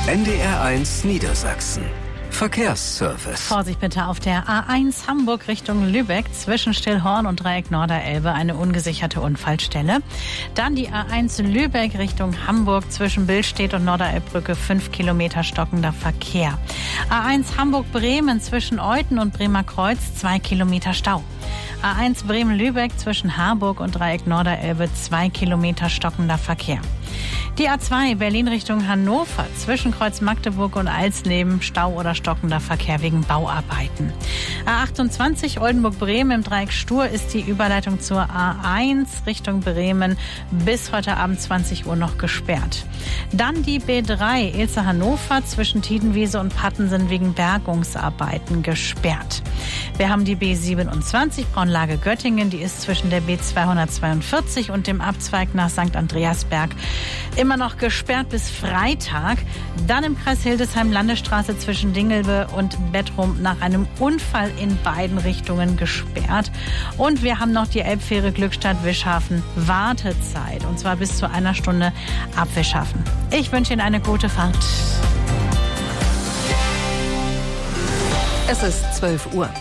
NDR1 Niedersachsen. Verkehrsservice. Vorsicht bitte auf der A1 Hamburg Richtung Lübeck zwischen Stillhorn und Dreieck Norderelbe eine ungesicherte Unfallstelle. Dann die A1 Lübeck Richtung Hamburg zwischen Billstedt und Norderelbbrücke 5 Kilometer stockender Verkehr. A1 Hamburg-Bremen zwischen Euthen und Bremer Kreuz 2 Kilometer Stau. A1 Bremen-Lübeck zwischen Harburg und Dreieck Norderelbe 2 Kilometer stockender Verkehr. Die A2 Berlin Richtung Hannover zwischen Kreuz Magdeburg und Alsleben Stau oder stockender Verkehr wegen Bauarbeiten. A28 Oldenburg-Bremen im Dreieck Stur ist die Überleitung zur A1 Richtung Bremen bis heute Abend 20 Uhr noch gesperrt. Dann die B3 Ilze-Hannover zwischen Tiedenwiese und Pattensen wegen Bergungsarbeiten gesperrt. Wir haben die B27 Braunlage Göttingen, die ist zwischen der B242 und dem Abzweig nach St. Andreasberg immer noch gesperrt bis Freitag. Dann im Kreis Hildesheim Landesstraße zwischen Dingelbe und Bettrum nach einem Unfall in beiden Richtungen gesperrt. Und wir haben noch die Elbfähre Glückstadt-Wischhafen Wartezeit, und zwar bis zu 1 Stunde ab Wischhafen. Ich wünsche Ihnen eine gute Fahrt. Es ist 12 Uhr.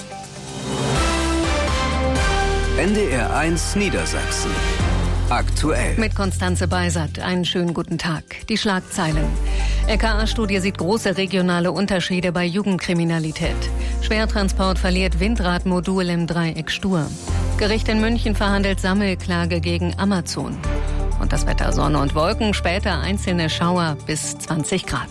NDR1 Niedersachsen. Aktuell. Mit Konstanze Beisert. Einen schönen guten Tag. Die Schlagzeilen. LKA-Studie sieht große regionale Unterschiede bei Jugendkriminalität. Schwertransport verliert Windradmodul im Dreieck Stur. Gericht in München verhandelt Sammelklage gegen Amazon. Und das Wetter: Sonne und Wolken, später einzelne Schauer bis 20 Grad.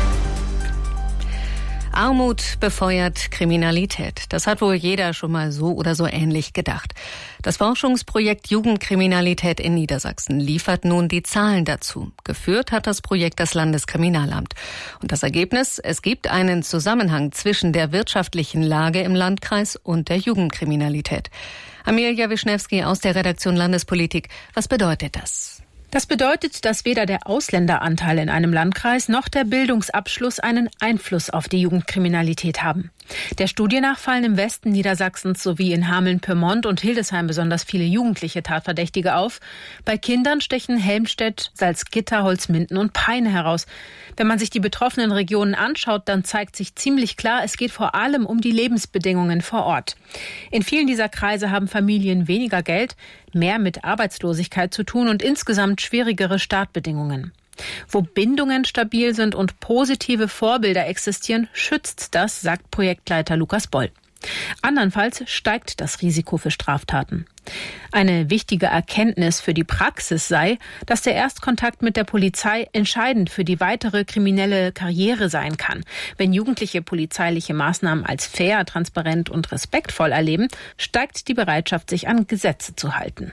Armut befeuert Kriminalität. Das hat wohl jeder schon mal so oder so ähnlich gedacht. Das Forschungsprojekt Jugendkriminalität in Niedersachsen liefert nun die Zahlen dazu. Geführt hat das Projekt das Landeskriminalamt. Und das Ergebnis: Es gibt einen Zusammenhang zwischen der wirtschaftlichen Lage im Landkreis und der Jugendkriminalität. Amelia Wischnewski aus der Redaktion Landespolitik. Was bedeutet das? Das bedeutet, dass weder der Ausländeranteil in einem Landkreis noch der Bildungsabschluss einen Einfluss auf die Jugendkriminalität haben. Der Studie nach fallen im Westen Niedersachsens sowie in Hameln-Pyrmont und Hildesheim besonders viele jugendliche Tatverdächtige auf. Bei Kindern stechen Helmstedt, Salzgitter, Holzminden und Peine heraus. Wenn man sich die betroffenen Regionen anschaut, dann zeigt sich ziemlich klar, es geht vor allem um die Lebensbedingungen vor Ort. In vielen dieser Kreise haben Familien weniger Geld, mehr mit Arbeitslosigkeit zu tun und insgesamt schwierigere Startbedingungen. Wo Bindungen stabil sind und positive Vorbilder existieren, schützt das, sagt Projektleiter Lukas Boll. Andernfalls steigt das Risiko für Straftaten. Eine wichtige Erkenntnis für die Praxis sei, dass der Erstkontakt mit der Polizei entscheidend für die weitere kriminelle Karriere sein kann. Wenn Jugendliche polizeiliche Maßnahmen als fair, transparent und respektvoll erleben, steigt die Bereitschaft, sich an Gesetze zu halten.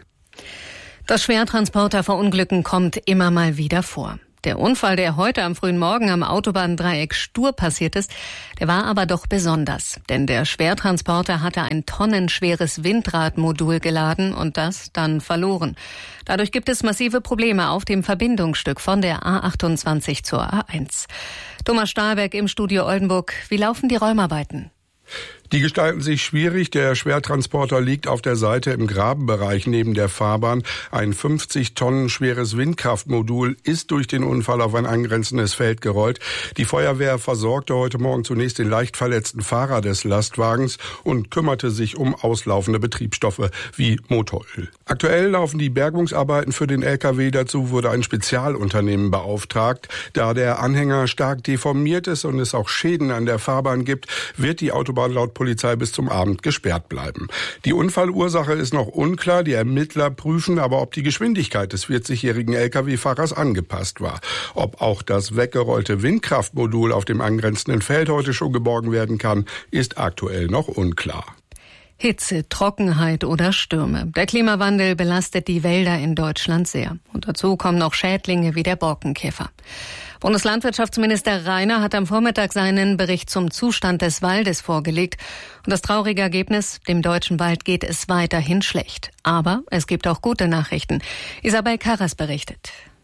Das Schwertransporterverunglücken kommt immer mal wieder vor. Der Unfall, der heute am frühen Morgen am Autobahndreieck Stur passiert ist, der war aber doch besonders. Denn der Schwertransporter hatte ein tonnenschweres Windradmodul geladen und das dann verloren. Dadurch gibt es massive Probleme auf dem Verbindungsstück von der A28 zur A1. Thomas Stahlberg im Studio Oldenburg. Wie laufen die Räumarbeiten? Die gestalten sich schwierig. Der Schwertransporter liegt auf der Seite im Grabenbereich neben der Fahrbahn. Ein 50 Tonnen schweres Windkraftmodul ist durch den Unfall auf ein angrenzendes Feld gerollt. Die Feuerwehr versorgte heute Morgen zunächst den leicht verletzten Fahrer des Lastwagens und kümmerte sich um auslaufende Betriebsstoffe wie Motoröl. Aktuell laufen die Bergungsarbeiten für den LKW. Dazu wurde ein Spezialunternehmen beauftragt. Da der Anhänger stark deformiert ist und es auch Schäden an der Fahrbahn gibt, wird die Autobahn laut Polizei bis zum Abend gesperrt bleiben. Die Unfallursache ist noch unklar. Die Ermittler prüfen aber, ob die Geschwindigkeit des 40-jährigen Lkw-Fahrers angepasst war. Ob auch das weggerollte Windkraftmodul auf dem angrenzenden Feld heute schon geborgen werden kann, ist aktuell noch unklar. Hitze, Trockenheit oder Stürme. Der Klimawandel belastet die Wälder in Deutschland sehr. Und dazu kommen noch Schädlinge wie der Borkenkäfer. Bundeslandwirtschaftsminister Reiner hat am Vormittag seinen Bericht zum Zustand des Waldes vorgelegt. Und das traurige Ergebnis: Dem deutschen Wald geht es weiterhin schlecht. Aber es gibt auch gute Nachrichten. Isabel Karras berichtet.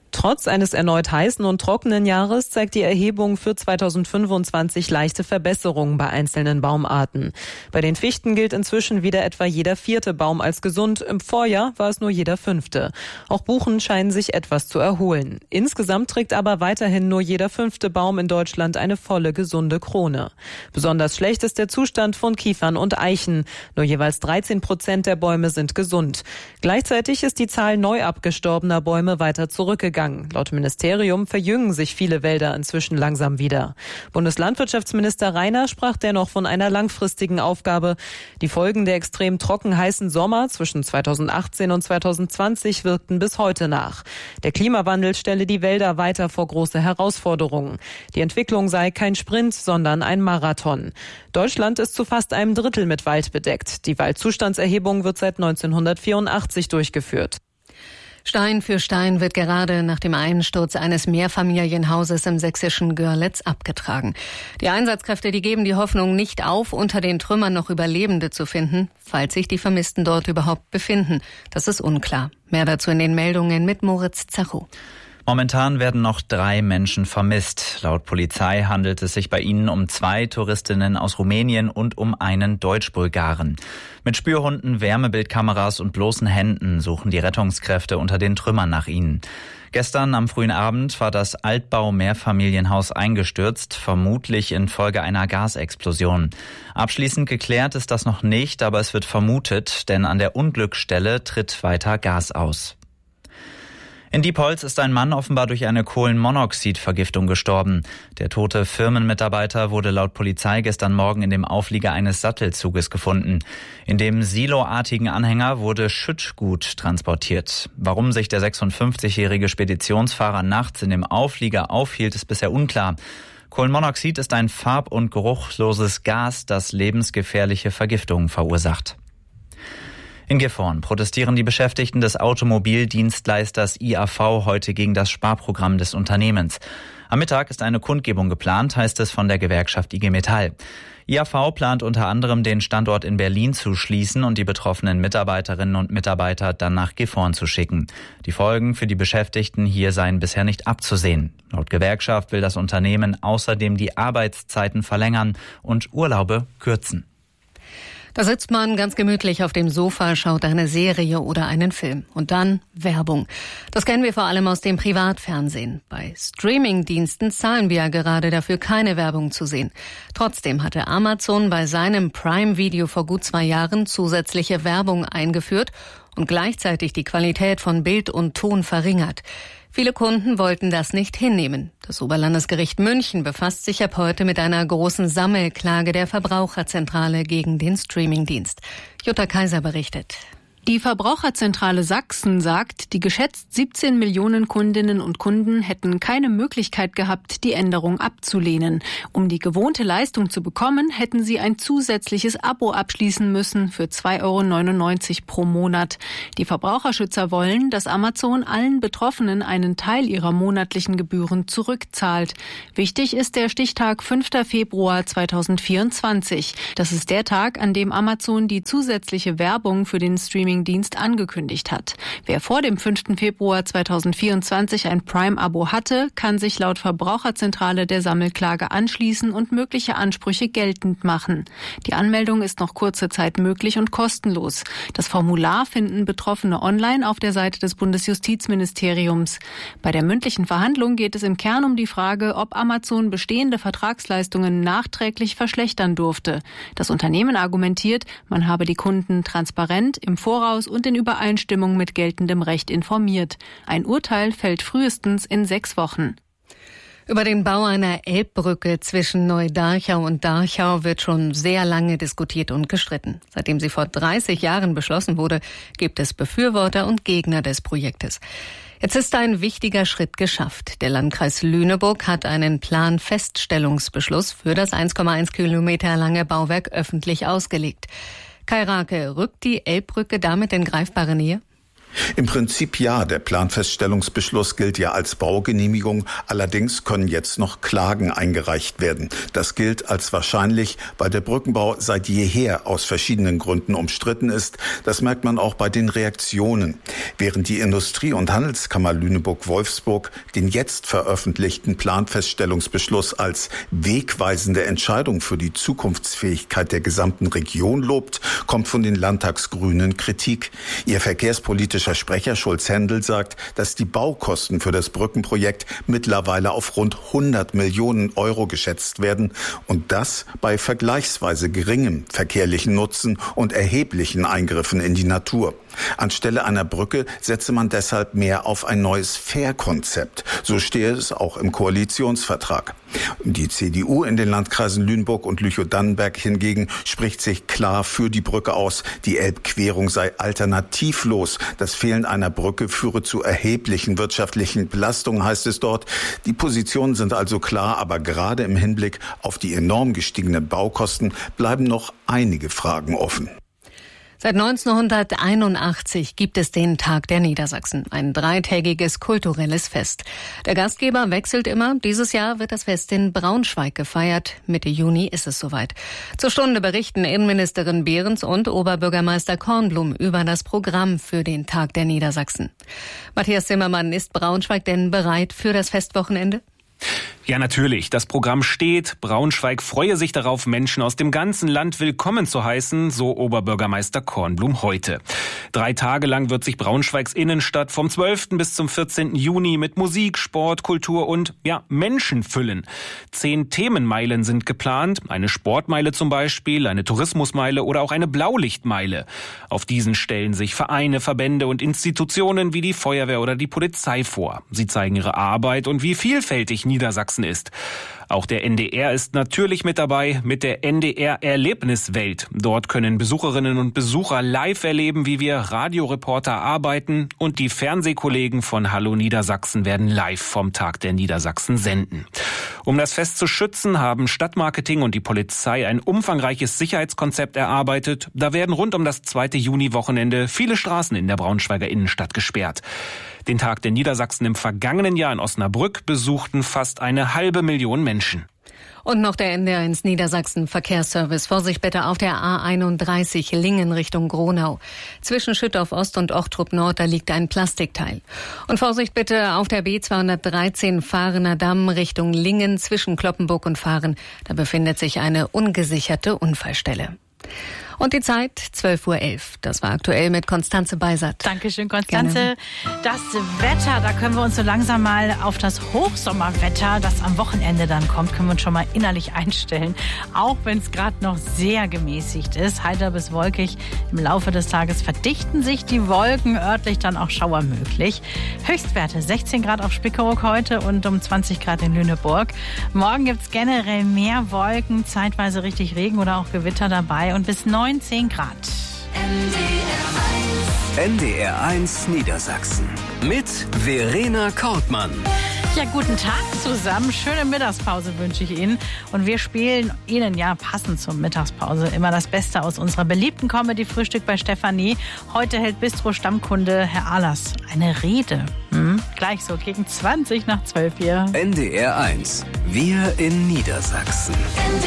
Trotz eines erneut heißen und trockenen Jahres zeigt die Erhebung für 2025 leichte Verbesserungen bei einzelnen Baumarten. Bei den Fichten gilt inzwischen wieder etwa jeder 4. Baum als gesund. Im Vorjahr war es nur jeder 5. Auch Buchen scheinen sich etwas zu erholen. Insgesamt trägt aber weiterhin nur jeder 5. Baum in Deutschland eine volle, gesunde Krone. Besonders schlecht ist der Zustand von Kiefern und Eichen. Nur jeweils 13% der Bäume sind gesund. Gleichzeitig ist die Zahl neu abgestorbener Bäume weiter zurückgegangen. Laut Ministerium verjüngen sich viele Wälder inzwischen langsam wieder. Bundeslandwirtschaftsminister Reiner sprach dennoch von einer langfristigen Aufgabe. Die Folgen der extrem trocken heißen Sommer zwischen 2018 und 2020 wirkten bis heute nach. Der Klimawandel stelle die Wälder weiter vor große Herausforderungen. Die Entwicklung sei kein Sprint, sondern ein Marathon. Deutschland ist zu fast einem Drittel mit Wald bedeckt. Die Waldzustandserhebung wird seit 1984 durchgeführt. Stein für Stein wird gerade nach dem Einsturz eines Mehrfamilienhauses im sächsischen Görlitz abgetragen. Die Einsatzkräfte, die geben die Hoffnung nicht auf, unter den Trümmern noch Überlebende zu finden, falls sich die Vermissten dort überhaupt befinden. Das ist unklar. Mehr dazu in den Meldungen mit Moritz Zacho. Momentan werden noch 3 Menschen vermisst. Laut Polizei handelt es sich bei ihnen um 2 Touristinnen aus Rumänien und um einen Deutsch-Bulgaren. Mit Spürhunden, Wärmebildkameras und bloßen Händen suchen die Rettungskräfte unter den Trümmern nach ihnen. Gestern am frühen Abend war das Altbau-Mehrfamilienhaus eingestürzt, vermutlich infolge einer Gasexplosion. Abschließend geklärt ist das noch nicht, aber es wird vermutet, denn an der Unglücksstelle tritt weiter Gas aus. In Diepholz ist ein Mann offenbar durch eine Kohlenmonoxidvergiftung gestorben. Der tote Firmenmitarbeiter wurde laut Polizei gestern Morgen in dem Auflieger eines Sattelzuges gefunden. In dem siloartigen Anhänger wurde Schüttgut transportiert. Warum sich der 56-jährige Speditionsfahrer nachts in dem Auflieger aufhielt, ist bisher unklar. Kohlenmonoxid ist ein farb- und geruchloses Gas, das lebensgefährliche Vergiftungen verursacht. In Gifhorn protestieren die Beschäftigten des Automobildienstleisters IAV heute gegen das Sparprogramm des Unternehmens. Am Mittag ist eine Kundgebung geplant, heißt es von der Gewerkschaft IG Metall. IAV plant unter anderem, den Standort in Berlin zu schließen und die betroffenen Mitarbeiterinnen und Mitarbeiter dann nach Gifhorn zu schicken. Die Folgen für die Beschäftigten hier seien bisher nicht abzusehen. Laut Gewerkschaft will das Unternehmen außerdem die Arbeitszeiten verlängern und Urlaube kürzen. Da sitzt man ganz gemütlich auf dem Sofa, schaut eine Serie oder einen Film. Und dann Werbung. Das kennen wir vor allem aus dem Privatfernsehen. Bei Streamingdiensten zahlen wir ja gerade dafür, keine Werbung zu sehen. Trotzdem hatte Amazon bei seinem Prime-Video vor gut 2 Jahren zusätzliche Werbung eingeführt und gleichzeitig die Qualität von Bild und Ton verringert. Viele Kunden wollten das nicht hinnehmen. Das Oberlandesgericht München befasst sich ab heute mit einer großen Sammelklage der Verbraucherzentrale gegen den Streamingdienst. Jutta Kaiser berichtet. Die Verbraucherzentrale Sachsen sagt, die geschätzt 17 Millionen Kundinnen und Kunden hätten keine Möglichkeit gehabt, die Änderung abzulehnen. Um die gewohnte Leistung zu bekommen, hätten sie ein zusätzliches Abo abschließen müssen für 2,99 € pro Monat. Die Verbraucherschützer wollen, dass Amazon allen Betroffenen einen Teil ihrer monatlichen Gebühren zurückzahlt. Wichtig ist der Stichtag 5. Februar 2024. Das ist der Tag, an dem Amazon die zusätzliche Werbung für den Streamingdienst angekündigt hat. Wer vor dem 5. Februar 2024 ein Prime-Abo hatte, kann sich laut Verbraucherzentrale der Sammelklage anschließen und mögliche Ansprüche geltend machen. Die Anmeldung ist noch kurze Zeit möglich und kostenlos. Das Formular finden Betroffene online auf der Seite des Bundesjustizministeriums. Bei der mündlichen Verhandlung geht es im Kern um die Frage, ob Amazon bestehende Vertragsleistungen nachträglich verschlechtern durfte. Das Unternehmen argumentiert, man habe die Kunden transparent im Voraus und in Übereinstimmung mit geltendem Recht informiert. Ein Urteil fällt frühestens in 6 Wochen. Über den Bau einer Elbbrücke zwischen Neudarchau und Darchau wird schon sehr lange diskutiert und gestritten. Seitdem sie vor 30 Jahren beschlossen wurde, gibt es Befürworter und Gegner des Projektes. Jetzt ist ein wichtiger Schritt geschafft. Der Landkreis Lüneburg hat einen Planfeststellungsbeschluss für das 1,1 Kilometer lange Bauwerk öffentlich ausgelegt. Kai Rake, rückt die Elbbrücke damit in greifbare Nähe? Im Prinzip ja, der Planfeststellungsbeschluss gilt ja als Baugenehmigung, allerdings können jetzt noch Klagen eingereicht werden. Das gilt als wahrscheinlich, weil der Brückenbau seit jeher aus verschiedenen Gründen umstritten ist. Das merkt man auch bei den Reaktionen. Während die Industrie- und Handelskammer Lüneburg-Wolfsburg den jetzt veröffentlichten Planfeststellungsbeschluss als wegweisende Entscheidung für die Zukunftsfähigkeit der gesamten Region lobt, kommt von den Landtagsgrünen Kritik. Ihr verkehrspolitischer Sprecher Schulz-Hendel sagt, dass die Baukosten für das Brückenprojekt mittlerweile auf rund 100 Millionen Euro geschätzt werden und das bei vergleichsweise geringem verkehrlichen Nutzen und erheblichen Eingriffen in die Natur. Anstelle einer Brücke setze man deshalb mehr auf ein neues Fährkonzept. So stehe es auch im Koalitionsvertrag. Die CDU in den Landkreisen Lüneburg und Lüchow-Dannenberg hingegen spricht sich klar für die Brücke aus. Die Elbquerung sei alternativlos. Das Fehlen einer Brücke führe zu erheblichen wirtschaftlichen Belastungen, heißt es dort. Die Positionen sind also klar, aber gerade im Hinblick auf die enorm gestiegenen Baukosten bleiben noch einige Fragen offen. Seit 1981 gibt es den Tag der Niedersachsen, ein dreitägiges kulturelles Fest. Der Gastgeber wechselt immer. Dieses Jahr wird das Fest in Braunschweig gefeiert. Mitte Juni ist es soweit. Zur Stunde berichten Innenministerin Behrens und Oberbürgermeister Kornblum über das Programm für den Tag der Niedersachsen. Matthias Zimmermann, ist Braunschweig denn bereit für das Festwochenende? Ja, natürlich. Das Programm steht. Braunschweig freue sich darauf, Menschen aus dem ganzen Land willkommen zu heißen, so Oberbürgermeister Kornblum heute. 3 Tage lang wird sich Braunschweigs Innenstadt vom 12. bis zum 14. Juni mit Musik, Sport, Kultur und, Menschen füllen. 10 Themenmeilen sind geplant. Eine Sportmeile zum Beispiel, eine Tourismusmeile oder auch eine Blaulichtmeile. Auf diesen stellen sich Vereine, Verbände und Institutionen wie die Feuerwehr oder die Polizei vor. Sie zeigen ihre Arbeit und wie vielfältig Niedersachsen ist. Auch der NDR ist natürlich mit dabei mit der NDR-Erlebniswelt. Dort können Besucherinnen und Besucher live erleben, wie wir Radioreporter arbeiten, und die Fernsehkollegen von Hallo Niedersachsen werden live vom Tag der Niedersachsen senden. Um das Fest zu schützen, haben Stadtmarketing und die Polizei ein umfangreiches Sicherheitskonzept erarbeitet. Da werden rund um das 2. Juni-Wochenende viele Straßen in der Braunschweiger Innenstadt gesperrt. Den Tag der Niedersachsen im vergangenen Jahr in Osnabrück besuchten fast 500.000 Menschen. Und noch der NDR1 Niedersachsen Verkehrsservice. Vorsicht bitte auf der A31 Lingen Richtung Gronau. Zwischen Schüttorf Ost und Ochtrup Nord, da liegt ein Plastikteil. Und Vorsicht bitte auf der B213 Fahrener Damm Richtung Lingen zwischen Cloppenburg und Fahren. Da befindet sich eine ungesicherte Unfallstelle. Und die Zeit 12:11 Uhr. Das war aktuell mit Konstanze Beisert. Dankeschön, Konstanze. Gerne. Das Wetter, da können wir uns so langsam mal auf das Hochsommerwetter, das am Wochenende dann kommt, können wir uns schon mal innerlich einstellen. Auch wenn es gerade noch sehr gemäßigt ist, heiter bis wolkig. Im Laufe des Tages verdichten sich die Wolken, örtlich dann auch Schauer möglich. Höchstwerte 16 Grad auf Spiekeroog heute und um 20 Grad in Lüneburg. Morgen gibt es generell mehr Wolken, zeitweise richtig Regen oder auch Gewitter dabei und bis 19 Grad. NDR1 Niedersachsen mit Verena Kortmann. Ja, guten Tag zusammen. Schöne Mittagspause wünsche ich Ihnen. Und wir spielen Ihnen passend zur Mittagspause immer das Beste aus unserer beliebten Comedy-Frühstück bei Stefanie. Heute hält Bistro-Stammkunde Herr Ahlers eine Rede. Gleich so gegen 20 nach 12 hier. NDR1. Wir in Niedersachsen.